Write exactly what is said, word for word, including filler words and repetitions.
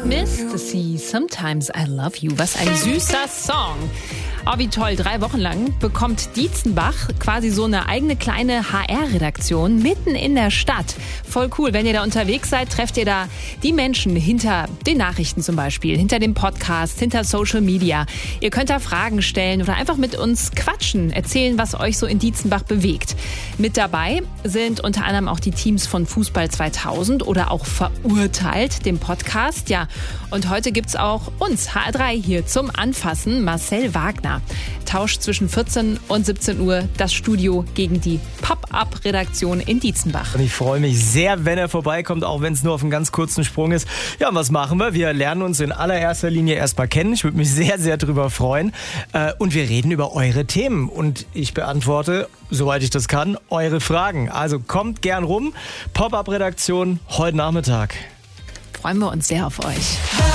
Misty, Sometimes I Love You. Was ein süßer Song. Oh, wie toll. Drei Wochen lang bekommt Dietzenbach quasi so eine eigene kleine H R-Redaktion mitten in der Stadt. Voll cool. Wenn ihr da unterwegs seid, trefft ihr da die Menschen hinter den Nachrichten zum Beispiel, hinter dem Podcast, hinter Social Media. Ihr könnt da Fragen stellen oder einfach mit uns quatschen, erzählen, was euch so in Dietzenbach bewegt. Mit dabei sind unter anderem auch die Teams von Fußball zweitausend oder auch Verurteilt, dem Podcast. Ja, und heute gibt's auch uns, H R drei, hier zum Anfassen. Marcel Wagner tauscht zwischen vierzehn und siebzehn Uhr das Studio gegen die Pop-Up-Redaktion in Dietzenbach. Und ich freue mich sehr, wenn er vorbeikommt, auch wenn es nur auf einen ganz kurzen Sprung ist. Ja, und was machen wir? Wir lernen uns in allererster Linie erstmal kennen. Ich würde mich sehr, sehr drüber freuen. Und wir reden über eure Themen. Und ich beantworte, soweit ich das kann, eure Fragen. Also kommt gern rum. Pop-Up-Redaktion heute Nachmittag. Freuen wir uns sehr auf euch.